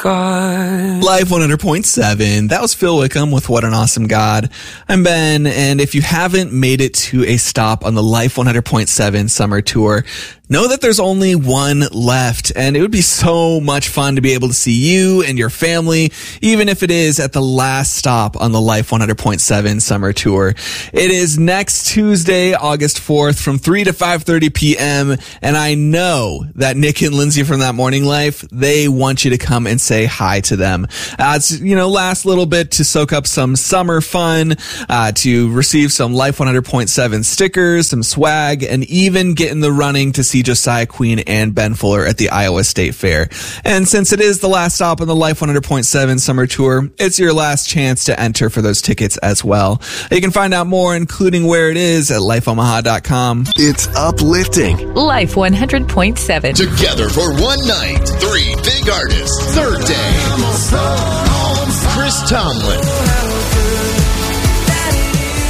God. Life 100.7. That was Phil Wickham with What an Awesome God. I'm Ben, and if you haven't made it to a stop on the Life 100.7 summer tour, know that there's only one left, and it would be so much fun to be able to see you and your family, even if it is at the last stop on the Life 100.7 summer tour. It is next Tuesday, August 4th from 3 to 5:30 p.m., and I know that Nick and Lindsay from That Morning Life, they want you to come and say hi to them. It's, last little bit to soak up some summer fun, to receive some Life 100.7 stickers, some swag, and even get in the running to see Josiah Queen and Ben Fuller at the Iowa State Fair. And since it is the last stop on the Life 100.7 summer tour, it's your last chance to enter for those tickets as well. You can find out more, including where it is, at lifeomaha.com. It's uplifting. Life 100.7. Together for one night. 3 big artists. Third day. Chris Tomlin.